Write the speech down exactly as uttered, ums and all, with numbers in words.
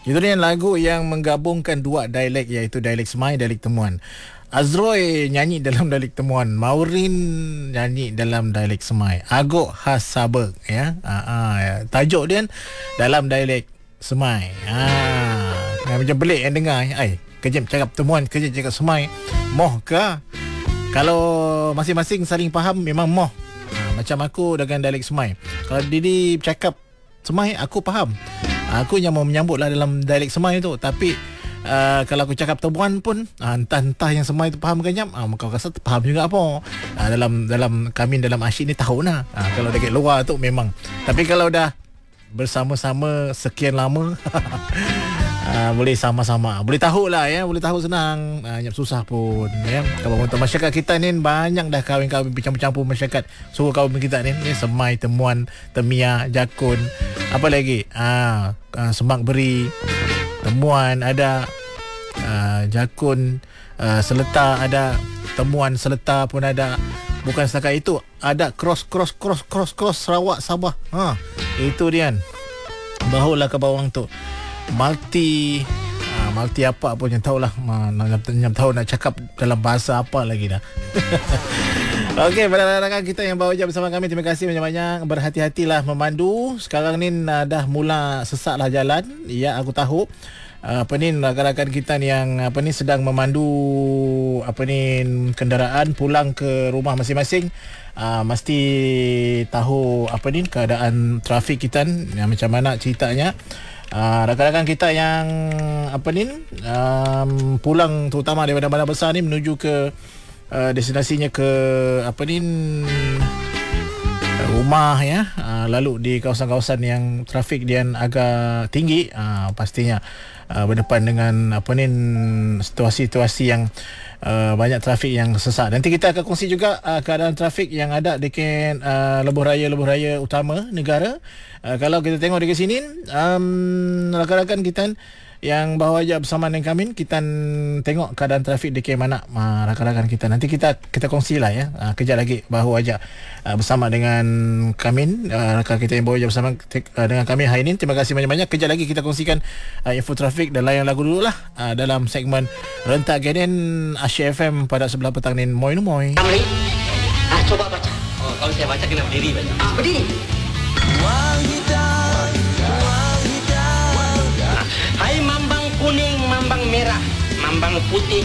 Itu dia lagu yang menggabungkan dua dialek, iaitu dialek Semai, dialek Temuan. Azroy nyanyi dalam dialek Temuan, Maurin nyanyi dalam dialek Semai. Agok khas Sabak ya. Ha, ha, ya. Tajuk dia dalam dialek Semai. Ha, macam pelik yang dengar. Ai, kejap cakap Temuan, kejap cakap Semai. Moh ke? Kalau masing-masing saling faham memang moh. Ha, macam aku dengan dialek Semai. Kalau Didi cakap Semai, aku faham. Aku yang mau menyambut lah dalam dialek Semai tu. Tapi uh, kalau aku cakap Temuan pun, uh, entah-entah yang Semai tu faham ke nyam, uh, kau rasa faham juga apa. Uh, dalam dalam kami dalam asyik ni tahu lah. Uh, kalau dekat luar tu memang. Tapi kalau dah bersama-sama sekian lama, uh, boleh sama-sama, boleh tahu lah ya, boleh tahu senang, uh, nyap susah pun ya. Kalau untuk masyarakat kita ni banyak dah kahwin-kahwin bercampur-campur masyarakat suruh kahwin kita ni, ni Semai, Temuan, Temia, Jakun, apa lagi, uh, uh, Semak Beri, Temuan ada, uh, Jakun, uh, Seletar ada, Temuan Seletar pun ada. Bukan setakat itu, ada cross cross cross cross cross Sarawak Sabah. Ha, itu dia. Bahulah ke bawang tu. Multi ha, multi apa pun yang tahulah. Nak nak tahu nak cakap dalam bahasa apa lagi dah. Okey, pada rakan kita yang bawa je bersama kami, terima kasih banyak-banyak. Berhati-hatilah memandu. Sekarang ni dah mula sesaklah jalan. Ya, aku tahu. Apa ni rakan-rakan kita ni yang apa ni sedang memandu apa ni kenderaan pulang ke rumah masing-masing, uh, mesti tahu apa ni keadaan trafik kita yang macam mana ceritanya. Uh, rakan-rakan kita yang apa ni um, pulang terutama daripada bandar besar ni menuju ke uh, destinasinya ke apa ni rumah ya, uh, lalu di kawasan-kawasan yang trafik dia agak tinggi, uh, pastinya uh, berdepan dengan apa ni situasi-situasi yang uh, banyak trafik yang sesak. Nanti kita akan kongsi juga uh, keadaan trafik yang ada dekat uh, lebuh raya-lebuh raya utama negara. Uh, kalau kita tengok dekat sini, um, rakan-rakan kita yang bawa je bersama dengan kami, kita tengok keadaan trafik dekat mana uh, rakan-rakan kita. Nanti kita kita kongsilah ya. Uh, kejap lagi bahu aja uh, bersama dengan kami, uh, rakan kita yang bawa je bersama uh, dengan kami hari ini. Terima kasih banyak-banyak. Kejap lagi kita kongsikan uh, info trafik dan layan lagu dulu lah uh, dalam segmen Rentak Geden Asyik F M pada sebelah petang ni. Moi no moi. Amri, ah, coba baca. Oh, kalau saya baca kena berdiri baca. Ah, berdiri. Hai mambang kuning, mambang merah, mambang putih,